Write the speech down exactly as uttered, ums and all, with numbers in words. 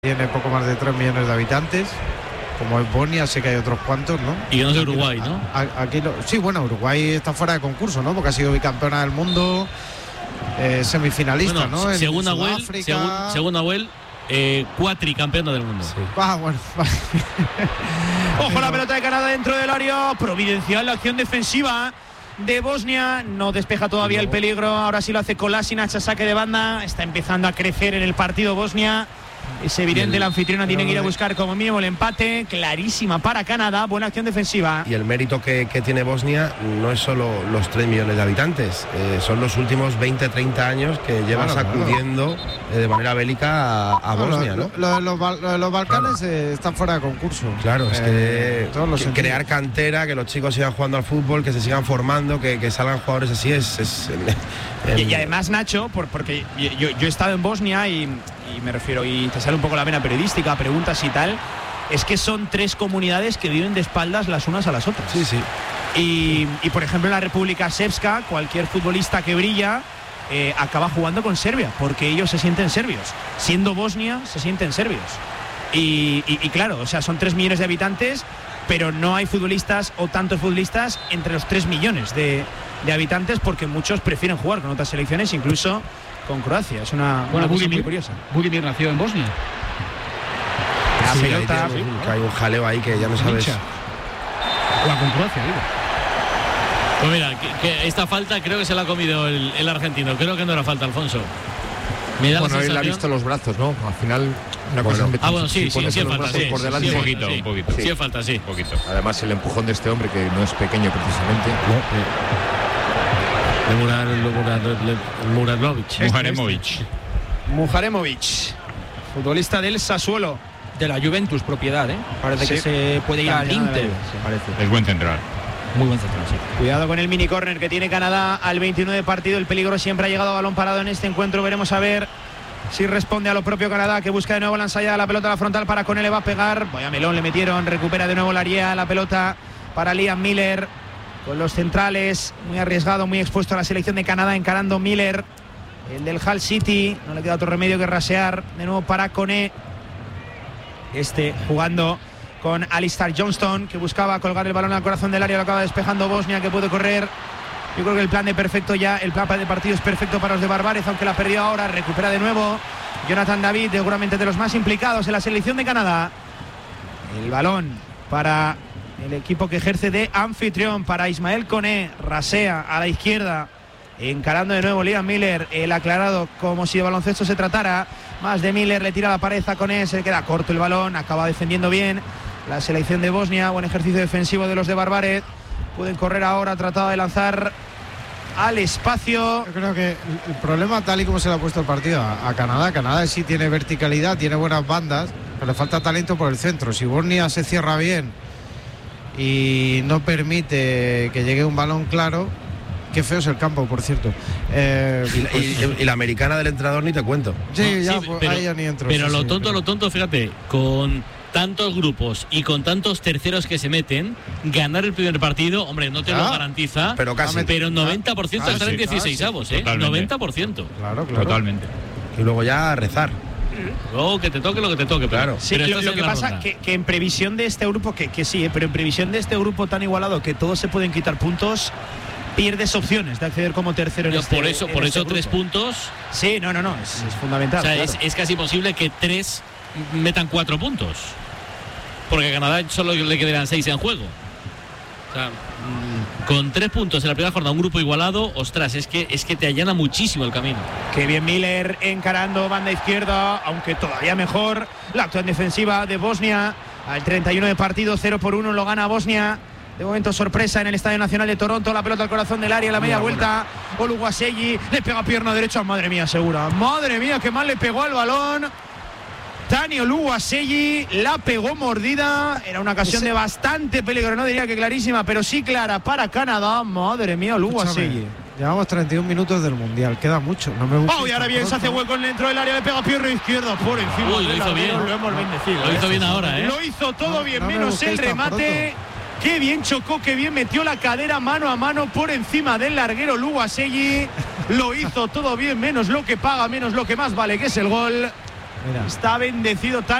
tiene poco más de tres millones de habitantes. Como es Bosnia, sé que hay otros cuantos, ¿no? Y que no es de Uruguay, ¿no? A, aquí lo, sí, bueno, Uruguay está fuera de concurso, ¿no? Porque ha sido bicampeona del mundo, eh, semifinalista, bueno, ¿no? Según en Nahuel, según, según Nahuel, eh, cuatricampeona del mundo. Sí. Ah, bueno. Ojo la pelota de Canadá dentro del área. Providencial la acción defensiva de Bosnia. No despeja todavía no. el peligro. Ahora sí lo hace Kolasinac a saque de banda. Está empezando a crecer en el partido Bosnia. Es evidente, el, la anfitriona tiene que ir a buscar como mínimo el empate. Clarísima para Canadá, buena acción defensiva. Y el mérito que, que tiene Bosnia no es solo los tres millones de habitantes, eh, son los últimos veinte, treinta años que llevan claro, sacudiendo claro. Eh, de manera bélica a, a no, Bosnia, ¿no? Lo, lo, lo, lo de los Balcanes claro. eh, están fuera de concurso. Claro, es eh, que, que crear cantera, que los chicos sigan jugando al fútbol, que se sigan formando, que, que salgan jugadores así, es... es en, y, y además, Nacho, por, porque yo, yo he estado en Bosnia y... y me refiero, y te sale un poco la vena periodística, preguntas y tal, es que son tres comunidades que viven de espaldas las unas a las otras. Sí, sí. Y, y por ejemplo, en la República Srpska, cualquier futbolista que brilla eh, acaba jugando con Serbia, porque ellos se sienten serbios. Siendo Bosnia, se sienten serbios. Y, y, y claro, o sea, son tres millones de habitantes, pero no hay futbolistas o tantos futbolistas entre los tres millones de, de habitantes, porque muchos prefieren jugar con otras selecciones, incluso con Croacia. Es una, bueno, una cosa muy curiosa. Budimir nació en Bosnia. La sí, pelota, sí, que hay un jaleo ahí que ya no sabes. Juega con Croacia, digo. Pues mira, que, que esta falta creo que se la ha comido el, el argentino. Creo que no era falta, Alfonso. Me da bueno, él ha visto los brazos, ¿no? Al final, una cosa bueno. Ah, bueno, sí, sí, sí, sí, falta, sí, por delante. Sí, un poquito, sí, un poquito. Sí, sí, falta, sí. Un poquito. Además, el empujón de este hombre, que no es pequeño precisamente. No. Muradovic. Mujaremovic. Mujaremovic, futbolista del Sassuolo. De la Juventus, propiedad, ¿eh? Parece sí. que se puede ir al Inter. Sí, parece. Es buen central. Muy buen central, sí. Cuidado con el mini córner que tiene Canadá al veintiuno de partido. El peligro siempre ha llegado a balón parado en este encuentro. Veremos a ver si responde a lo propio Canadá, que busca de nuevo la ensayada. La pelota a la frontal para Koné, le va a pegar. Vaya melón le metieron. Recupera de nuevo Laria. La pelota para Liam Miller. Con los centrales, muy arriesgado, muy expuesto a la selección de Canadá, encarando Miller, el del Hull City. No le queda otro remedio que rasear. De nuevo para Koné. Este jugando con Alistair Johnston, que buscaba colgar el balón al corazón del área. Lo acaba despejando Bosnia, que puede correr. Yo creo que el plan de perfecto ya, el plan de partido es perfecto para los de Barbarez, aunque la perdió ahora. Recupera de nuevo Jonathan David, seguramente de los más implicados en la selección de Canadá. El balón para el equipo que ejerce de anfitrión, para Ismael Koné. Rasea a la izquierda, encarando de nuevo Liam Miller, el aclarado como si de baloncesto se tratara. Más de Miller, le tira la pared a Koné, se queda corto el balón, acaba defendiendo bien la selección de Bosnia. Buen ejercicio defensivo de los de Barbarez. Pueden correr ahora, tratado de lanzar al espacio. Yo creo que el problema, tal y como se le ha puesto el partido a, a Canadá, Canadá sí tiene verticalidad, tiene buenas bandas, pero le falta talento por el centro. Si Bosnia se cierra bien y no permite que llegue un balón claro, qué feo es el campo, por cierto. Eh, y, pues, y, y la americana del entrenador ni te cuento. Sí, no, ya, sí, pues, pero, ahí ya ni entro. Pero sí, lo sí, tonto, pero... lo tonto, fíjate, con tantos grupos y con tantos terceros que se meten, ganar el primer partido, hombre, no te ah, lo garantiza, pero casi. Pero noventa por ciento ah, estar sí, en dieciseisavos, ah, sí, ¿eh? Totalmente. noventa por ciento. Claro, claro. Totalmente. Y luego ya a rezar. Luego que te toque lo que te toque, claro. Sí, pero lo, lo que pasa que, que en previsión de este grupo, que, que sí, ¿eh? pero en previsión de este grupo tan igualado que todos se pueden quitar puntos, pierdes opciones de acceder como tercero en no, este por eso por este eso grupo. Tres puntos. Sí, no, no, no, es, es fundamental. O sea, claro. es, es casi posible que tres metan cuatro puntos, porque a Canadá solo le quedarán seis en juego. O sea, con tres puntos en la primera jornada, un grupo igualado, ostras, es que es que te allana muchísimo el camino. Qué bien Miller encarando banda izquierda, aunque todavía mejor la acción defensiva de Bosnia. Al treinta y uno de partido, cero por uno lo gana Bosnia. De momento sorpresa en el Estadio Nacional de Toronto. La pelota al corazón del área, la media buena, vuelta. Oluwaseyi le pega pierna derecha. Madre mía, segura. Madre mía, qué mal le pegó al balón Tani Oluwaseyi, la pegó mordida. Era una ocasión Ese... de bastante peligro, no diría que clarísima, pero sí clara para Canadá. Madre mía, Oluwaseyi. Llevamos treinta y un minutos del Mundial, queda mucho. No me gusta. Oh, y ahora bien, se hace hueco dentro del área, le pega pierna izquierda por encima. Uy, lo hizo bien. Lo hemos bendecido. Lo hizo bien ahora, ¿eh? Lo hizo todo no, bien, no menos el remate. Qué bien chocó, qué bien metió la cadera mano a mano por encima del larguero Oluwaseyi. Lo hizo todo bien, menos lo que paga, menos lo que más vale, que es el gol. Mira. Está bendecido tal